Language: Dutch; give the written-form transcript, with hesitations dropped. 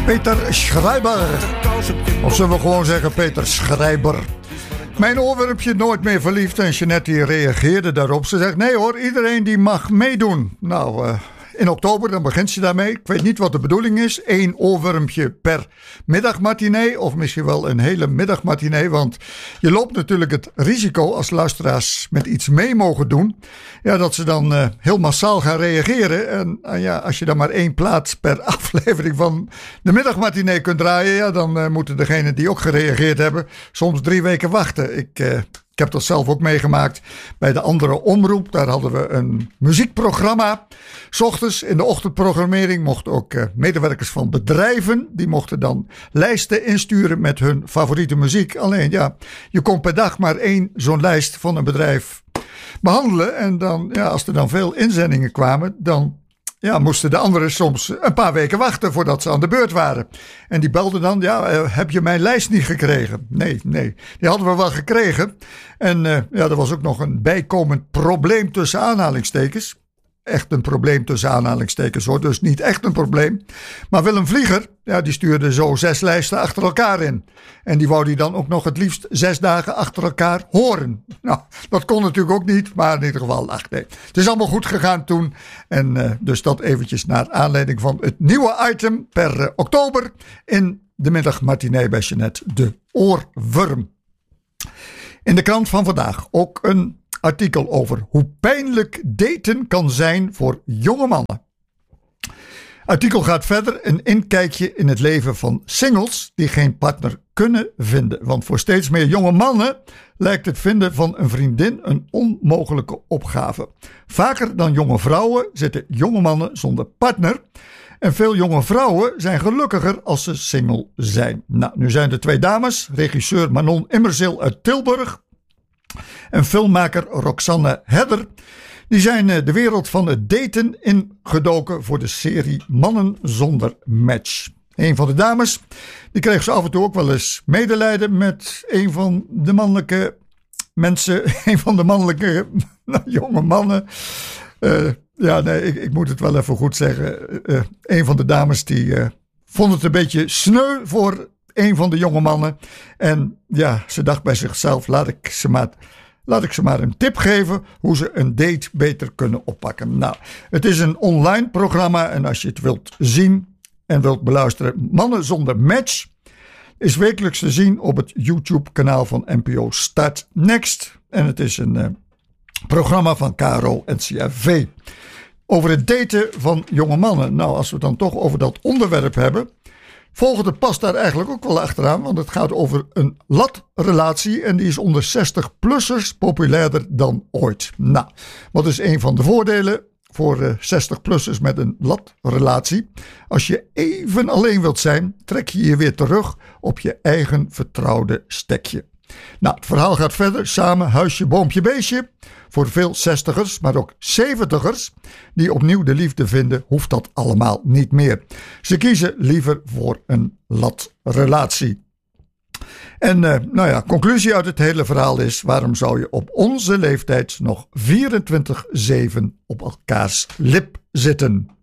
Peter Schrijber. Of zullen we gewoon zeggen Peter Schrijber. Mijn oorwormpje nooit meer verliefd. En Jeanette die reageerde daarop. Ze zegt nee hoor, iedereen die mag meedoen. Nou, in oktober dan begint ze daarmee. Ik weet niet wat de bedoeling is. 1 oorwormpje per middagmatinee. Of misschien wel een hele middagmatinee. Want je loopt natuurlijk het risico als luisteraars met iets mee mogen doen. Ja, dat ze dan heel massaal gaan reageren. En ja, als je dan maar 1 plaats per aflevering van de middagmatinee kunt draaien. Ja, dan moeten degenen die ook gereageerd hebben soms 3 weken wachten. Ik heb dat zelf ook meegemaakt bij de andere omroep. Daar hadden we een muziekprogramma. 's Ochtends in de ochtendprogrammering mochten ook medewerkers van bedrijven. Die mochten dan lijsten insturen met hun favoriete muziek. Alleen ja, je kon per dag maar 1 zo'n lijst van een bedrijf behandelen. En dan, ja, als er dan veel inzendingen kwamen, dan moesten de anderen soms een paar weken wachten voordat ze aan de beurt waren. En die belden dan, heb je mijn lijst niet gekregen? Nee, die hadden we wel gekregen. En er was ook nog een bijkomend probleem tussen aanhalingstekens. Echt een probleem tussen aanhalingstekens hoor, dus niet echt een probleem. Maar Willem Vlieger, die stuurde zo 6 lijsten achter elkaar in. En die wou die dan ook nog het liefst 6 dagen achter elkaar horen. Nou, dat kon natuurlijk ook niet, maar in ieder geval, nee. Het is allemaal goed gegaan toen. En dus dat eventjes naar aanleiding van het nieuwe item per oktober in de middagmatinee bij Jeanette, de oorworm. In de krant van vandaag ook een artikel over hoe pijnlijk daten kan zijn voor jonge mannen. Artikel gaat verder, een inkijkje in het leven van singles die geen partner kunnen vinden. Want voor steeds meer jonge mannen lijkt het vinden van een vriendin een onmogelijke opgave. Vaker dan jonge vrouwen zitten jonge mannen zonder partner. En veel jonge vrouwen zijn gelukkiger als ze single zijn. Nou, nu zijn er 2 dames, regisseur Manon Immerzeel uit Tilburg en filmmaker Roxanne Hedder. Die zijn de wereld van het daten ingedoken voor de serie Mannen zonder match. Een van de dames, die kreeg zo af en toe ook wel eens medelijden met een van de mannelijke mensen, een van de mannelijke jonge mannen. Ik moet het wel even goed zeggen. Een van de dames die vond het een beetje sneu voor een van de jonge mannen. En ja, ze dacht bij zichzelf, laat ik ze maar een tip geven hoe ze een date beter kunnen oppakken. Nou, het is een online programma en als je het wilt zien en wilt beluisteren, Mannen zonder match is wekelijks te zien op het YouTube-kanaal van NPO Start Next. En het is een programma van KRO-NCRV. Over het daten van jonge mannen. Nou, als we het dan toch over dat onderwerp hebben, volgende past daar eigenlijk ook wel achteraan, want het gaat over een latrelatie en die is onder 60-plussers populairder dan ooit. Nou, wat is een van de voordelen voor 60-plussers met een latrelatie? Als je even alleen wilt zijn, trek je je weer terug op je eigen vertrouwde stekje. Nou, het verhaal gaat verder. Samen huisje, boompje, beestje. Voor veel 60ers, maar ook 70ers die opnieuw de liefde vinden, hoeft dat allemaal niet meer. Ze kiezen liever voor een latrelatie. En conclusie uit het hele verhaal is, waarom zou je op onze leeftijd nog 24/7 op elkaars lip zitten?